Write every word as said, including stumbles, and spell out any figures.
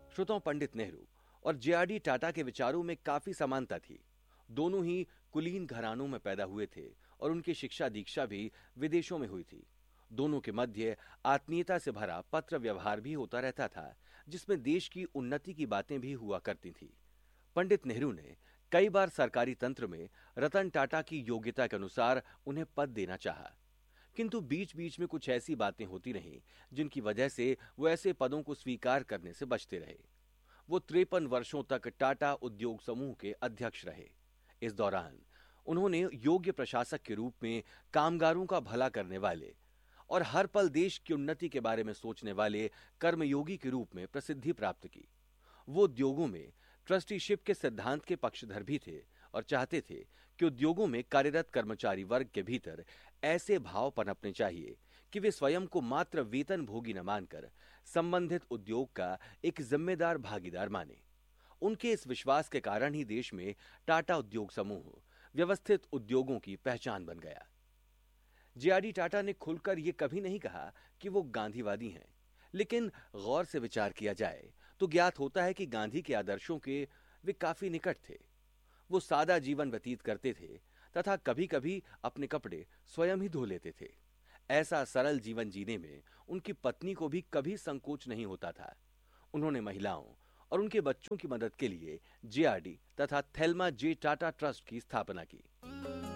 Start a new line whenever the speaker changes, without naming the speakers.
श्रोताओं, पंडित नेहरू और जे R D Tata के विचारों में काफी समानता थी। दोनों ही कुलीन घरानों में पैदा हुए थे और उनकी शिक्षा दीक्षा भी विदेशों में हुई थी। दोनों के मध्य आत्मीयता से भरा पत्र व्यवहार भी होता रहता था, जिसमें देश की उन्नति की बातें भी हुआ करती थी। पंडित नेहरू ने कई बार सरकारी तंत्र में रतन टाटा की योग्यता के अनुसार उन्हें पद देना चाहा, किंतु बीच बीच में कुछ ऐसी बातें होती रहीं जिनकी वजह से वो ऐसे पदों को स्वीकार करने से बचते रहे। वो तिरपन वर्षों तक टाटा उद्योग समूह के अध्यक्ष रहे। इस दौरान उन्होंने योग्य प्रशासक के रूप में कामगारों का भला करने वाले और हर पल देश की उन्नति के बारे में सोचने वाले कर्मयोगी के रूप में प्रसिद्धि प्राप्त की। वो उद्योगों में ट्रस्टीशिप के सिद्धांत के पक्षधर भी थे और चाहते थे कि उद्योगों में कार्यरत कर्मचारी वर्ग के भीतर ऐसे भाव पनपने चाहिए कि वे स्वयं को मात्र वेतन भोगी न मानकर संबंधित उद्योग का एक जिम्मेदार भागीदार माने। उनके इस विश्वास के कारण ही देश में टाटा उद्योग समूह व्यवस्थित उद्योगों की पहचान बन गया। जे आर डी टाटा ने खुलकर यह कभी नहीं कहा कि वो गांधीवादी हैं, लेकिन गौर से विचार किया जाए तो ज्ञात होता है कि गांधी के आदर्शों के वे काफी निकट थे। वो सादा जीवन व्यतीत करते थे तथा कभी-कभी अपने कपड़े स्वयं ही धो लेते थे। ऐसा सरल जीवन जीने में उनकी पत्नी को भी कभी संकोच नहीं होता था। उन्होंने महिलाओं और उनके बच्चों की मदद के लिए जे आर डी तथा थेल्मा जे टाटा ट्रस्ट की स्थापना की।